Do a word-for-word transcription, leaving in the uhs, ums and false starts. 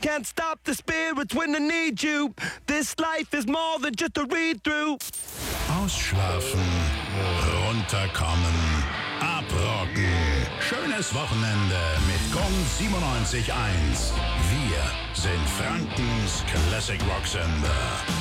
Can't stop the spirits when I need you. This life is more than just a read-through. Ausschlafen, runterkommen, abrocken. Schönes Wochenende mit Gong siebenundneunzig Komma eins. Wir sind Frankens Classic Rock Sender.